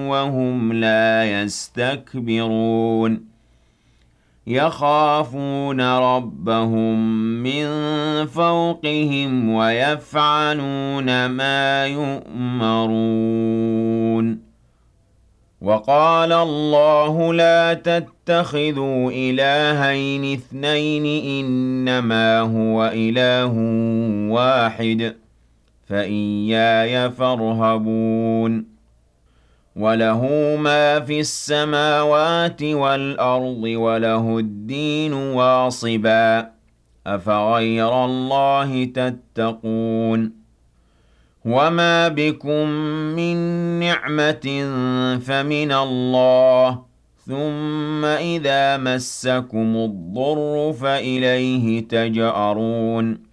وهم لا يستكبرون يخافون ربهم من فوقهم ويفعلون ما يؤمرون وقال الله لا تتخذوا إلهين اثنين إنما هو إله واحد فإياي فارهبون وله ما في السماوات والأرض وله الدين واصبا أفغير الله تتقون وما بكم من نعمة فمن الله ثم إذا مسكم الضر فإليه تجأرون